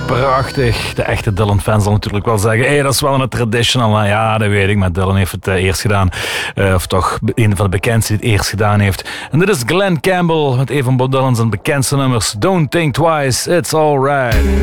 prachtig. De echte Dylan-fans zal natuurlijk wel zeggen, hey, dat is wel een traditional. Ja, dat weet ik, maar Dylan heeft het eerst gedaan. Of toch een van de bekendste die het eerst gedaan heeft. En dit is Glen Campbell met een van Bob Dylan's bekendste nummers. Don't think twice, it's alright.